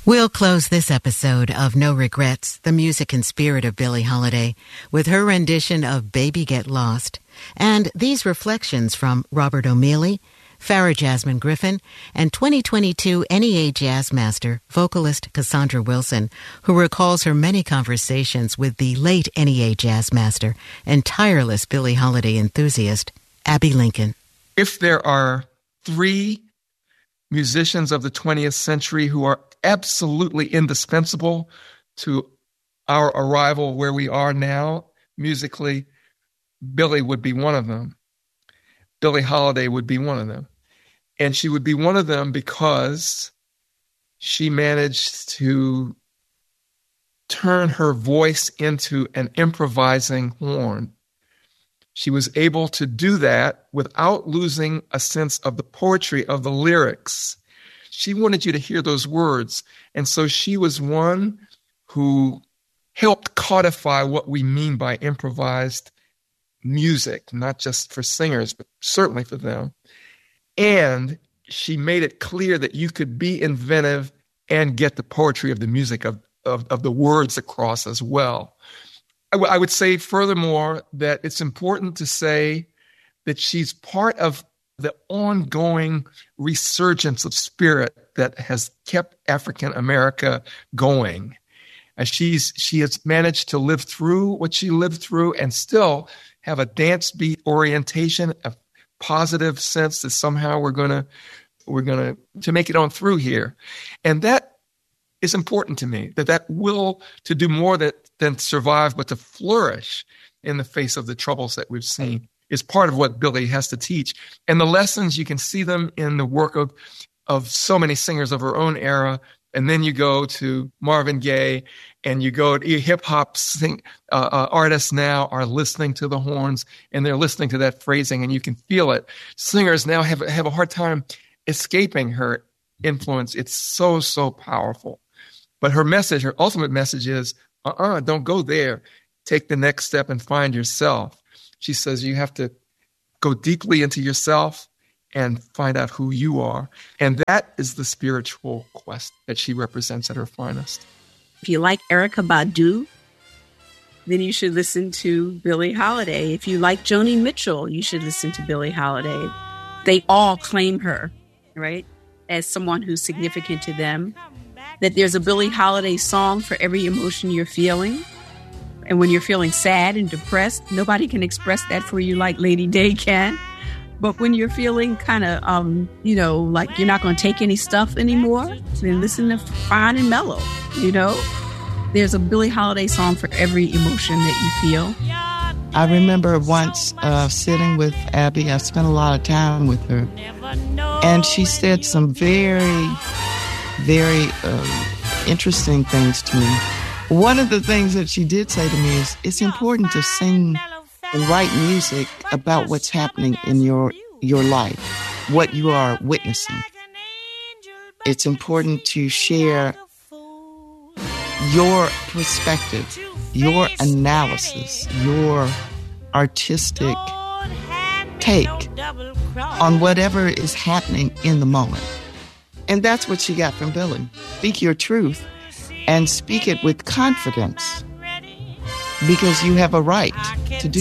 We'll close this episode of No Regrets, the music and spirit of Billie Holiday, with her rendition of Baby Get Lost, and these reflections from Robert O'Meally, Farah Jasmine Griffin, and 2022 NEA Jazz Master, vocalist Cassandra Wilson, who recalls her many conversations with the late NEA Jazz Master and tireless Billie Holiday enthusiast, Abbey Lincoln. If there are three musicians of the 20th century who are absolutely indispensable to our arrival where we are now musically, Billie would be one of them. Billie Holiday would be one of them. And she would be one of them because she managed to turn her voice into an improvising horn. She was able to do that without losing a sense of the poetry of the lyrics. She wanted you to hear those words. And so she was one who helped codify what we mean by improvised music, not just for singers, but certainly for them. And she made it clear that you could be inventive and get the poetry of the music of the words across as well. I would say furthermore that it's important to say that she's part of the ongoing resurgence of spirit that has kept African America going. And she has managed to live through what she lived through and still have a dance beat orientation, a positive sense that somehow we're gonna to make it on through here. And that is important to me, that will to do more than survive, but to flourish in the face of the troubles that we've seen is part of what Billie has to teach. And the lessons, you can see them in the work of so many singers of her own era. And then you go to Marvin Gaye, and you go to hip-hop artists now are listening to the horns, and they're listening to that phrasing, and you can feel it. Singers now have a hard time escaping her influence. It's so, so powerful. But her message, her ultimate message is, don't go there. Take the next step and find yourself. She says you have to go deeply into yourself and find out who you are. And that is the spiritual quest that she represents at her finest. If you like Erykah Badu, then you should listen to Billie Holiday. If you like Joni Mitchell, you should listen to Billie Holiday. They all claim her, right, as someone who's significant to them. That there's a Billie Holiday song for every emotion you're feeling. And when you're feeling sad and depressed, nobody can express that for you like Lady Day can. But when you're feeling kind of, like you're not going to take any stuff anymore, then listen to Fine and Mellow, There's a Billie Holiday song for every emotion that you feel. I remember once sitting with Abby. I spent a lot of time with her. And she said some very, very interesting things to me. One of the things that she did say to me is, it's important to sing and write music about what's happening in your life, what you are witnessing. It's important to share your perspective, your analysis, your artistic take on whatever is happening in the moment. And that's what she got from Billie. Speak your truth and speak it with confidence because you have a right to do